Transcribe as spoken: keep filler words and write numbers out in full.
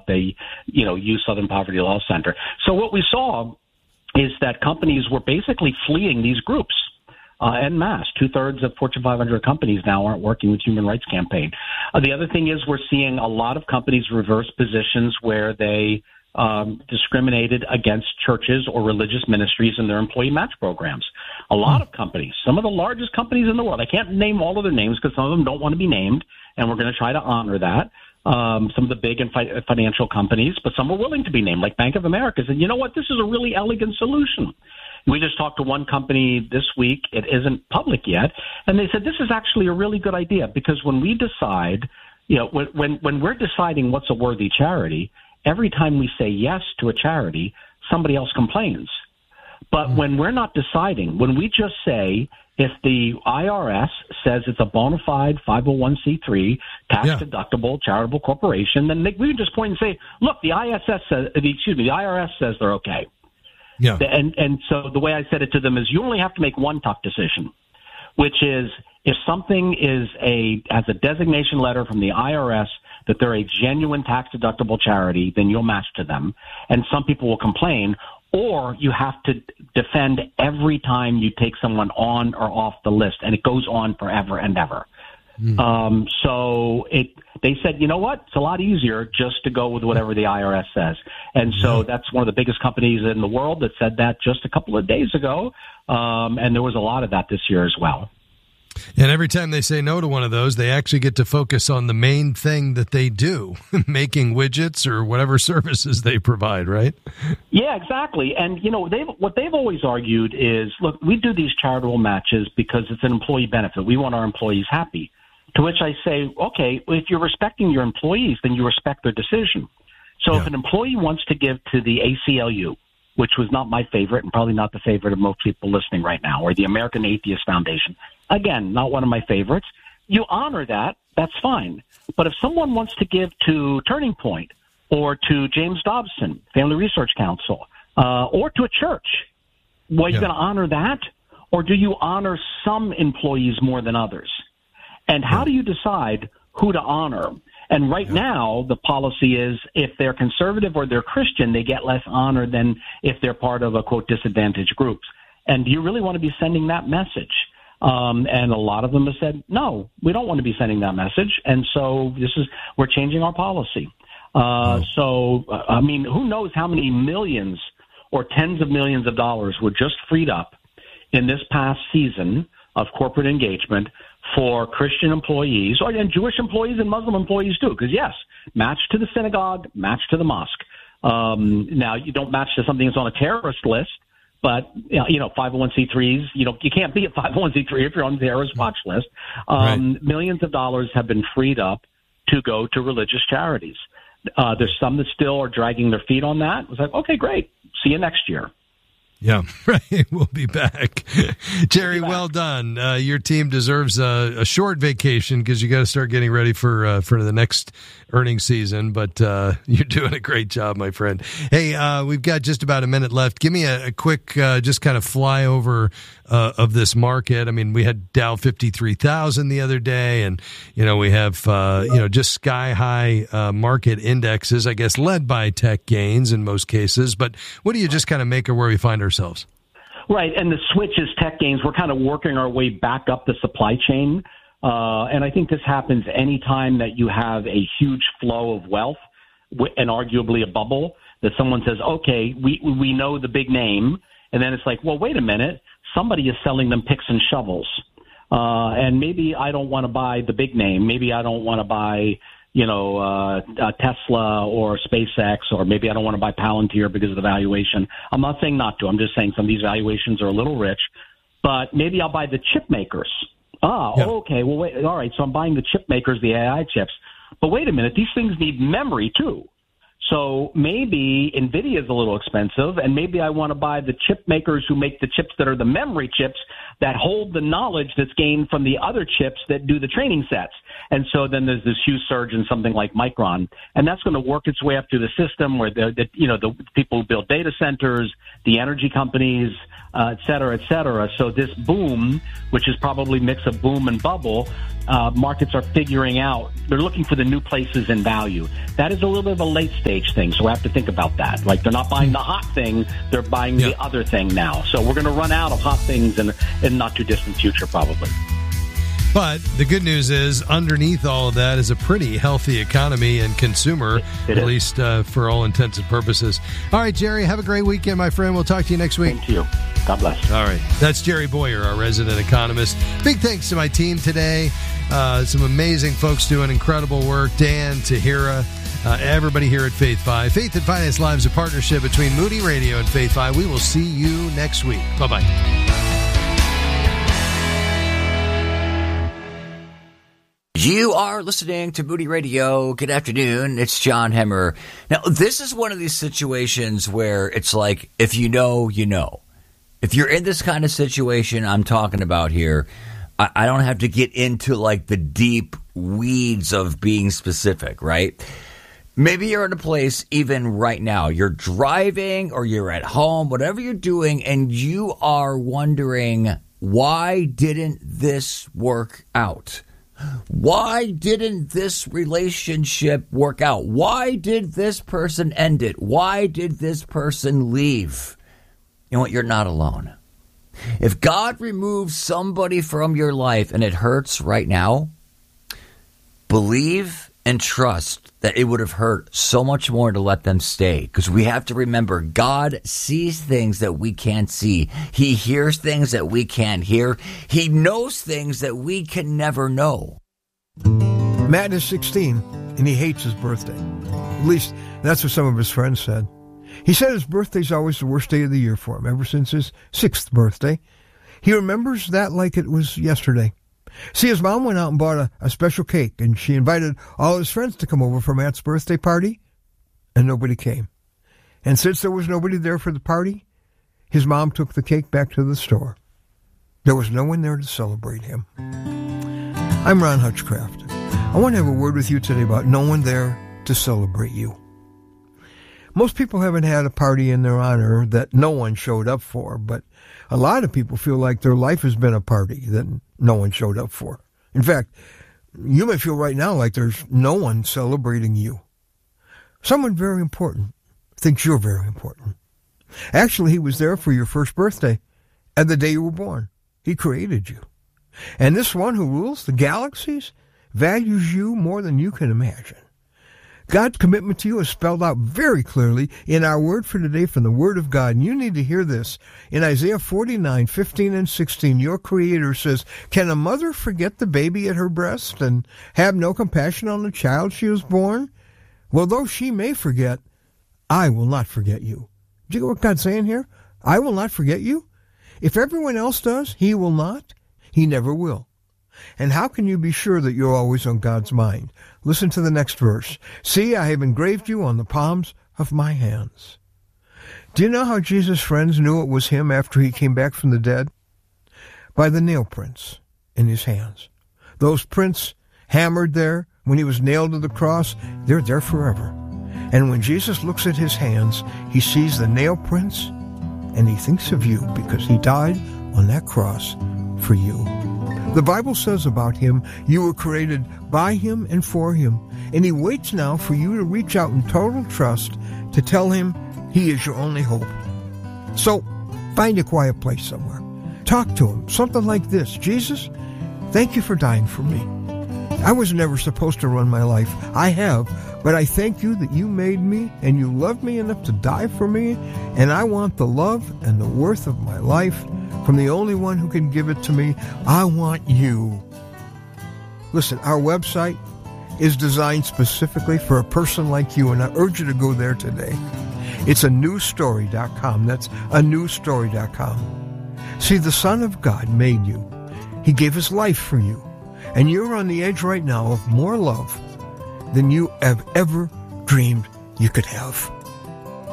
they, you know, use Southern Poverty Law Center. So what we saw is that companies were basically fleeing these groups uh, en masse. Two-thirds of Fortune five hundred companies now aren't working with Human Rights Campaign. Uh, the other thing is we're seeing a lot of companies reverse positions where they um, discriminated against churches or religious ministries in their employee match programs. A lot of companies, some of the largest companies in the world, I can't name all of their names because some of them don't want to be named, and we're going to try to honor that. Um, some of the big and fi- financial companies, but some are willing to be named, like Bank of America. Said, you know what, this is a really elegant solution. We just talked to one company this week. It isn't public yet. And they said, this is actually a really good idea because when we decide, you know, when, when, when we're deciding what's a worthy charity, every time we say yes to a charity, somebody else complains. But mm-hmm. when we're not deciding, when we just say, if the I R S says it's a bona fide five oh one c three, tax-deductible, yeah. charitable corporation, then they, we can just point and say, look, the I S S says, excuse me, the I R S says they're okay. Yeah. And and so the way I said it to them is you only have to make one tough decision, which is if something is a has a designation letter from the I R S that they're a genuine tax-deductible charity, then you'll match to them. And some people will complain, or you have to defend every time you take someone on or off the list, and it goes on forever and ever. Mm. Um, so it, they said, you know what? It's a lot easier just to go with whatever the I R S says. And so that's one of the biggest companies in the world that said that just a couple of days ago. Um, and there was a lot of that this year as well. And every time they say no to one of those, they actually get to focus on the main thing that they do, making widgets or whatever services they provide, right? Yeah, exactly. And, you know, they've, what they've always argued is, look, we do these charitable matches because it's an employee benefit. We want our employees happy. To which I say, okay, if you're respecting your employees, then you respect their decision. So yeah. if an employee wants to give to the A C L U, which was not my favorite and probably not the favorite of most people listening right now, or the American Atheist Foundation, again, not one of my favorites, you honor that, that's fine. But if someone wants to give to Turning Point or to James Dobson, Family Research Council, uh, or to a church, well, are you yeah. going to honor that? Or do you honor some employees more than others? And how do you decide who to honor? And right yeah. now, the policy is if they're conservative or they're Christian, they get less honor than if they're part of a, quote, disadvantaged groups. And do you really want to be sending that message? Um, and a lot of them have said, no, we don't want to be sending that message. And so this is, we're changing our policy. Uh, oh. So, uh, I mean, who knows how many millions or tens of millions of dollars were just freed up in this past season of corporate engagement for Christian employees, or and Jewish employees and Muslim employees too, because yes, match to the synagogue, match to the mosque. Um, now, you don't match to something that's on a terrorist list, but you know, five oh one c threes, you know, you can't be a five oh one c three if you're on the terrorist watch list. Um, right. Millions of dollars have been freed up to go to religious charities. Uh, there's some that still are dragging their feet on that. It's like, okay, great. See you next year. Yeah, right. We'll be back. Jerry, we'll, be back. well done. Uh, your team deserves a, a short vacation because you got to start getting ready for uh, for the next earnings season. But uh, you're doing a great job, my friend. Hey, uh, we've got just about a minute left. Give me a, a quick, uh, just kind of flyover uh, of this market. I mean, we had Dow fifty-three thousand the other day, and you know we have uh, you know just sky high uh, market indexes, I guess, led by tech gains in most cases. But what do you just kind of make of where we find ourselves? ourselves. Right, and the switch is tech gains. We're kind of working our way back up the supply chain, uh, and I think this happens anytime that you have a huge flow of wealth and arguably a bubble, that someone says, okay, we we know the big name, and then it's like, well, wait a minute, somebody is selling them picks and shovels, uh, and maybe I don't want to buy the big name. Maybe I don't want to buy you know, uh, uh, Tesla or SpaceX, or maybe I don't want to buy Palantir because of the valuation. I'm not saying not to. I'm just saying some of these valuations are a little rich. But maybe I'll buy the chip makers. Ah, yeah. okay. Well, wait. All right. So I'm buying the chip makers, the A I chips. But wait a minute. These things need memory, too. So maybe NVIDIA is a little expensive, and maybe I want to buy the chip makers who make the chips that are the memory chips that hold the knowledge that's gained from the other chips that do the training sets. And so then there's this huge surge in something like Micron, and that's going to work its way up through the system where the, the you know the people who build data centers, the energy companies, uh, et cetera, et cetera. So this boom, which is probably a mix of boom and bubble, uh, markets are figuring out. They're looking for the new places in value. That is a little bit of a late stage. age thing, so we have to think about that. Like, they're not buying the hot thing, they're buying yeah. the other thing now. So we're going to run out of hot things in in not too distant future, probably. But the good news is, underneath all of that is a pretty healthy economy and consumer, it, it at is. least uh, for all intents and purposes. All right, Jerry, have a great weekend, my friend. We'll talk to you next week. Thank you. God bless. All right. That's Jerry Bowyer, our resident economist. Big thanks to my team today. Uh, some amazing folks doing incredible work. Dan, Tahira, uh, everybody here at Faith Five. Faith and Finance Live is a partnership between Moody Radio and Faith Five. We will see you next week. Bye-bye. You are listening to Moody Radio. Good afternoon. It's John Hemmer. Now, this is one of these situations where it's like, if you know, you know. If you're in this kind of situation I'm talking about here, I, I don't have to get into like the deep weeds of being specific, right? Maybe you're in a place even right now. You're driving or you're at home, whatever you're doing, and you are wondering, why didn't this work out? Why didn't this relationship work out? Why did this person end it? Why did this person leave? You know what? You're not alone. If God removes somebody from your life and it hurts right now, believe and trust that it would have hurt so much more to let them stay. Because we have to remember, God sees things that we can't see. He hears things that we can't hear. He knows things that we can never know. Matt is sixteen, and he hates his birthday. At least, that's what some of his friends said. He said his birthday's always the worst day of the year for him, ever since his sixth birthday. He remembers that like it was yesterday. See, his mom went out and bought a, a special cake, and she invited all his friends to come over for Matt's birthday party, and nobody came. And since there was nobody there for the party, his mom took the cake back to the store. There was no one there to celebrate him. I'm Ron Hutchcraft. I want to have a word with you today about no one there to celebrate you. Most people haven't had a party in their honor that no one showed up for, but a lot of people feel like their life has been a party that no one showed up for. In fact, you may feel right now like there's no one celebrating you. Someone very important thinks you're very important. Actually, he was there for your first birthday and the day you were born. He created you. And this one who rules the galaxies values you more than you can imagine. God's commitment to you is spelled out very clearly in our word for today from the Word of God. And you need to hear this. In Isaiah forty-nine, fifteen and sixteen, your Creator says, "Can a mother forget the baby at her breast and have no compassion on the child she was born? Well, though she may forget, I will not forget you." Do you get what God's saying here? I will not forget you. If everyone else does, He will not. He never will. And how can you be sure that you're always on God's mind? Listen to the next verse. "See, I have engraved you on the palms of my hands." Do you know how Jesus' friends knew it was him after he came back from the dead? By the nail prints in his hands. Those prints hammered there when he was nailed to the cross, they're there forever. And when Jesus looks at his hands, he sees the nail prints and he thinks of you because he died on that cross for you. The Bible says about him, you were created by him and for him. And he waits now for you to reach out in total trust to tell him he is your only hope. So find a quiet place somewhere. Talk to him. Something like this. "Jesus, thank you for dying for me. I was never supposed to run my life. I have, but I thank you that you made me and you loved me enough to die for me. And I want the love and the worth of my life from the only one who can give it to me. I want you." Listen, our website is designed specifically for a person like you, and I urge you to go there today. It's a new story dot com. That's a new story dot com. See, the Son of God made you. He gave his life for you. And you're on the edge right now of more love than you have ever dreamed you could have.